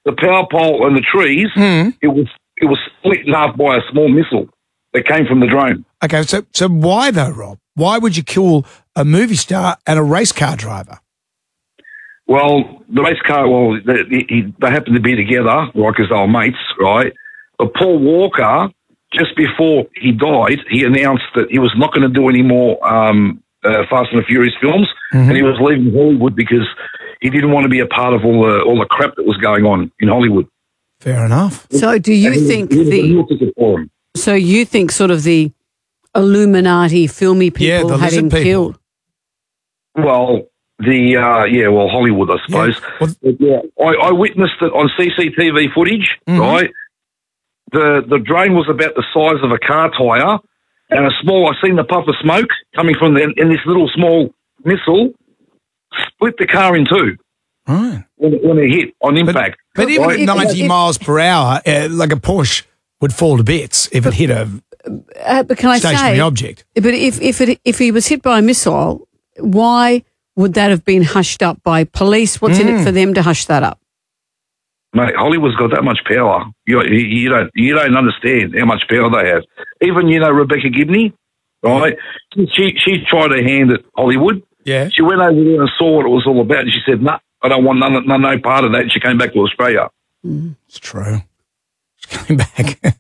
the power pole and the trees, it was split in half by a small missile that came from the drone. Okay, so why though, Rob? Why would you kill a movie star and a race car driver? Well, the race car, they happened to be together, like as they were mates, right? But Paul Walker, just before he died, he announced that he was not going to do any more Fast and the Furious films, and he was leaving Hollywood because he didn't want to be a part of all the crap that was going on in Hollywood. Fair enough. So do you think So you think sort of the Illuminati filmy people had him killed? Well, Hollywood, I suppose. I witnessed it on CCTV footage, right? The drone was about the size of a car tyre, and I seen the puff of smoke coming from and this little small missile split the car in two. Right. When it hit on impact. But even at 90 miles per hour, like a Porsche would fall to bits if it hit a stationary object. But if he was hit by a missile, why would that have been hushed up by police? What's in it for them to hush that up? Mate, Hollywood's got that much power. You don't understand how much power they have. Even, Rebecca Gibney, right? She tried her hand at Hollywood. Yeah. She went over there and saw what it was all about, and she said, "No, I don't want no part of that." And she came back to Australia. It's true. She came back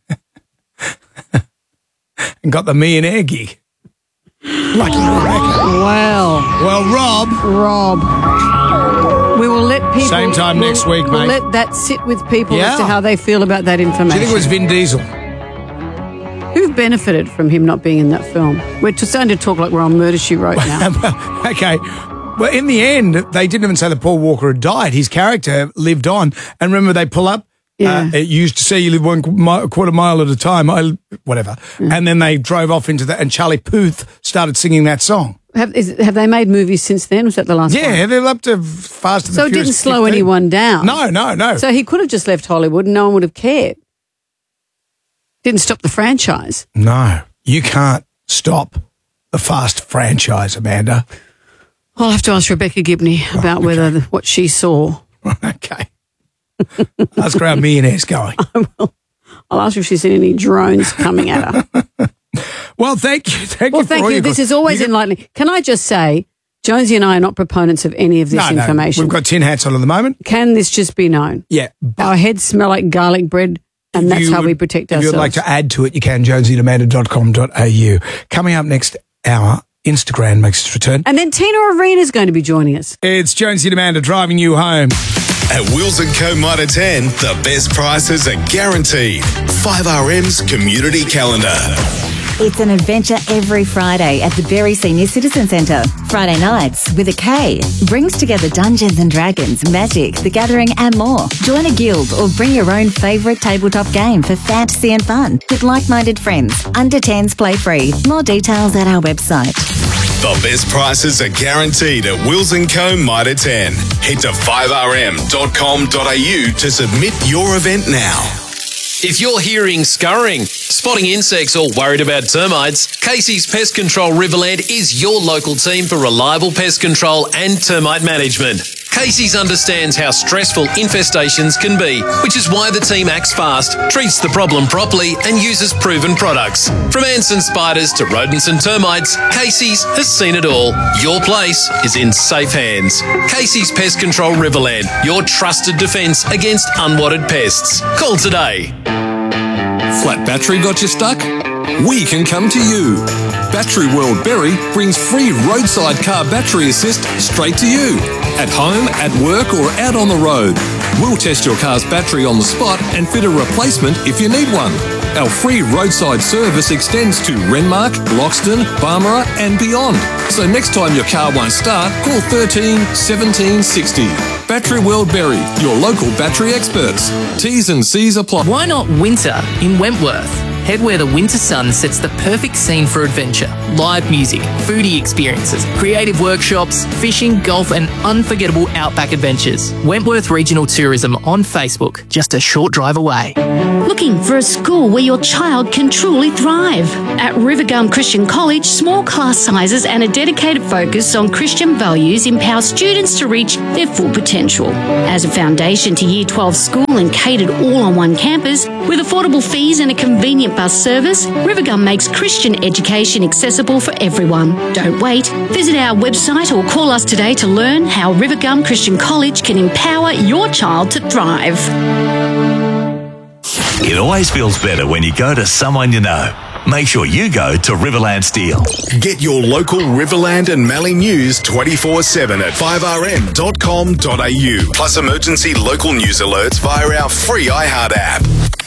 and got the millionaire gig. Lucky Rebecca. Wow. Well, Rob. We will let people... Same time next week, mate. We'll let that sit with people as to how they feel about that information. Do you think it was Vin Diesel? Who benefited from him not being in that film? We're starting to talk like we're on Murder, She Wrote now. Okay. Well, in the end, they didn't even say that Paul Walker had died. His character lived on. And remember, they pull up. It used to say you live 1 quarter mile at a time, whatever. And then they drove off into that, and Charlie Puth started singing that song. Have they made movies since then? Was that the last one? Yeah, they're up to Fast and the Furious. So it didn't slow anyone down? No. So he could have just left Hollywood and no one would have cared. Didn't stop the franchise. No, you can't stop the Fast franchise, Amanda. I'll have to ask Rebecca Gibney about what she saw. Okay. Ask her how millionaire's going. I will. I'll ask her if she's seen any drones coming at her. Well, thank you. Thank you. This is always enlightening. Can I just say, Jonesy and I are not proponents of any of this information. We've got tin hats on at the moment. Can this just be known? Yeah. Our heads smell like garlic bread, and that's how we protect ourselves. If you'd like to add to it, you can, jonesy@amanda.com.au. Coming up next hour, Instagram makes its return. And then Tina Arena's going to be joining us. It's Jonesy and Amanda driving you home. At Wills & Co. Mitre 10, the best prices are guaranteed. 5RM's Community Calendar. It's an adventure every Friday at the Berry Senior Citizen Centre. Friday nights with a K brings together Dungeons and Dragons, Magic, The Gathering and more. Join a guild or bring your own favourite tabletop game for fantasy and fun with like-minded friends. Under 10s play free. More details at our website. The best prices are guaranteed at Wills & Co. Mitre 10. Head to 5rm.com.au to submit your event now. If you're hearing scurrying, spotting insects, or worried about termites, Casey's Pest Control Riverland is your local team for reliable pest control and termite management. Casey's understands how stressful infestations can be, which is why the team acts fast, treats the problem properly, and uses proven products. From ants and spiders to rodents and termites, Casey's has seen it all. Your place is in safe hands. Casey's Pest Control Riverland, your trusted defence against unwanted pests. Call today. Flat battery got you stuck? We can come to you. Battery World Berry brings free roadside car battery assist straight to you. At home, at work or out on the road. We'll test your car's battery on the spot and fit a replacement if you need one. Our free roadside service extends to Renmark, Loxton, Barmera and beyond. So next time your car won't start, call 13 17 60. Battery World Berry, your local battery experts. T's and C's apply. Why not winter in Wentworth? Head where the winter sun sets the perfect scene for adventure. Live music, foodie experiences, creative workshops, fishing, golf and unforgettable outback adventures. Wentworth Regional Tourism on Facebook, just a short drive away. Looking for a school where your child can truly thrive? At Rivergum Christian College, small class sizes and a dedicated focus on Christian values empower students to reach their full potential. As a foundation to Year 12 school and catered all on one campus, with affordable fees and a convenient bus service, Rivergum makes Christian education accessible for everyone. Don't wait. Visit our website or call us today to learn how Rivergum Christian College can empower your child to thrive. It always feels better when you go to someone you know. Make sure you go to Riverland Steel. Get your local Riverland and Mallee news 24/7 at 5rm.com.au. Plus emergency local news alerts via our free iHeart app.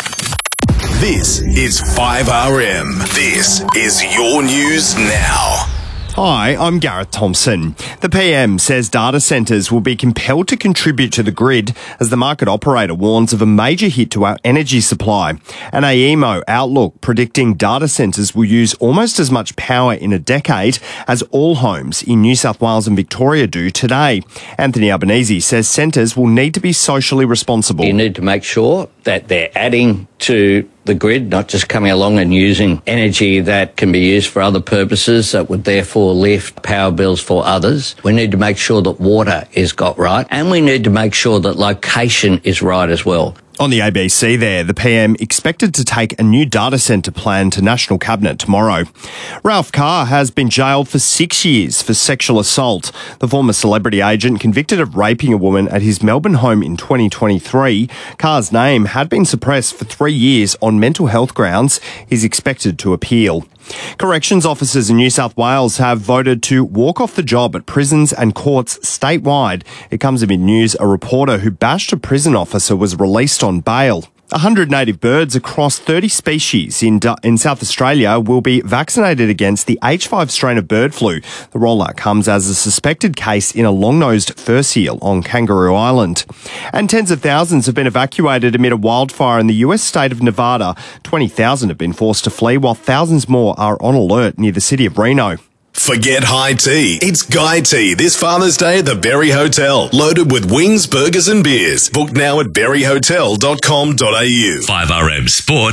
This is 5RM. This is your news now. Hi, I'm Gareth Thompson. The PM says data centres will be compelled to contribute to the grid as the market operator warns of a major hit to our energy supply. An AEMO outlook predicting data centres will use almost as much power in a decade as all homes in New South Wales and Victoria do today. Anthony Albanese says centres will need to be socially responsible. You need to make sure that they're adding to the grid, not just coming along and using energy that can be used for other purposes that would therefore lift power bills for others. We need to make sure that water is got right, and we need to make sure that location is right as well. On the ABC there, the PM expected to take a new data centre plan to National Cabinet tomorrow. Ralph Carr has been jailed for 6 years for sexual assault. The former celebrity agent convicted of raping a woman at his Melbourne home in 2023. Carr's name had been suppressed for 3 years on mental health grounds. He's expected to appeal. Corrections officers in New South Wales have voted to walk off the job at prisons and courts statewide. It comes amid news a reporter who bashed a prison officer was released on bail. 100 native birds across 30 species in South Australia will be vaccinated against the H5 strain of bird flu. The rollout comes as a suspected case in a long-nosed fur seal on Kangaroo Island. And tens of thousands have been evacuated amid a wildfire in the US state of Nevada. 20,000 have been forced to flee, while thousands more are on alert near the city of Reno. Forget high tea. It's Guy Tea this Father's Day at the Berry Hotel. Loaded with wings, burgers and beers. Book now at berryhotel.com.au. 5RM Sport.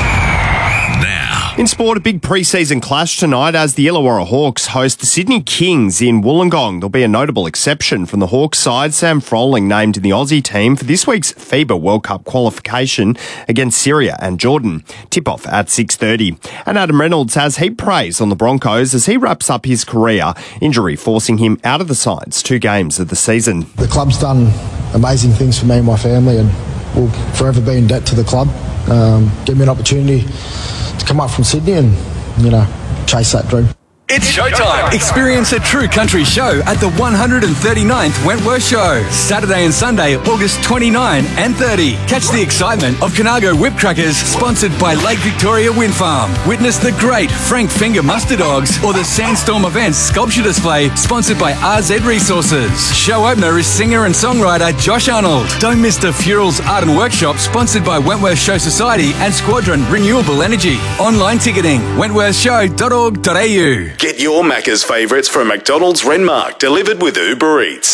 Now. In sport, a big pre-season clash tonight as the Illawarra Hawks host the Sydney Kings in Wollongong. There'll be a notable exception from the Hawks side. Sam Froling named in the Aussie team for this week's FIBA World Cup qualification against Syria and Jordan. Tip-off at 6:30. And Adam Reynolds has heap praise on the Broncos as he wraps up his career. Injury forcing him out of the side's 2 games of the season. The club's done amazing things for me and my family, and will forever be in debt to the club. Give me an opportunity to come up from Sydney and, chase that dream. It's showtime! Experience a true country show at the 139th Wentworth Show. Saturday and Sunday, August 29 and 30. Catch the excitement of Conago Whip Crackers, sponsored by Lake Victoria Wind Farm. Witness the great Frank Finger Muster Dogs or the Sandstorm Events Sculpture Display, sponsored by RZ Resources. Show opener is singer and songwriter Josh Arnold. Don't miss the Furals Art and Workshop, sponsored by Wentworth Show Society and Squadron Renewable Energy. Online ticketing, wentworthshow.org.au. Get your Macca's favourites from McDonald's Renmark, delivered with Uber Eats.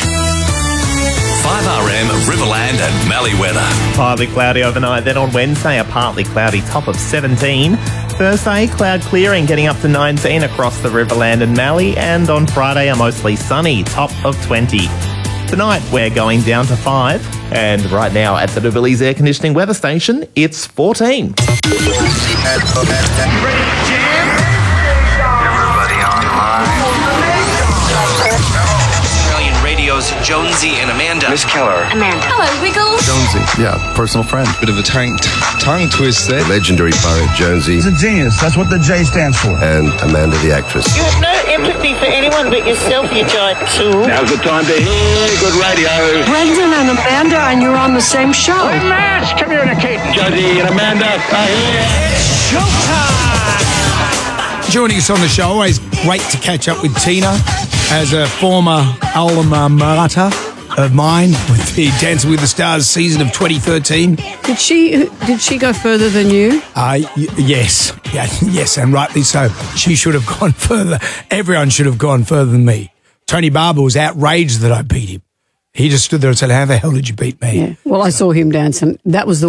5RM Riverland and Mallee weather. Partly cloudy overnight, then on Wednesday a partly cloudy top of 17. Thursday, cloud clearing getting up to 19 across the Riverland and Mallee, and on Friday a mostly sunny top of 20. Tonight we're going down to 5, and right now at the Devillies Air Conditioning weather station it's 14. Jonesy and Amanda. Miss Keller. Amanda. Hello, Wiggles. Jonesy, yeah, personal friend. Bit of a tongue twist there. Legendary poet Jonesy. He's a genius. That's what the J stands for. And Amanda the actress. You have no empathy for anyone but yourself, you giant tool. Now's the time to hear good radio. Brendan and Amanda, and you're on the same show. Hey, Mash, come here and Kate. Jonesy and Amanda are here. It's showtime! Joining us on the show, always great to catch up with Tina as a former alma mater of mine with the Dancing with the Stars season of 2013. Did she go further than you? Yes. Yeah, yes, and rightly so. She should have gone further. Everyone should have gone further than me. Tony Barber was outraged that I beat him. He just stood there and said, how the hell did you beat me? Yeah. Well, I saw him dance, and that was the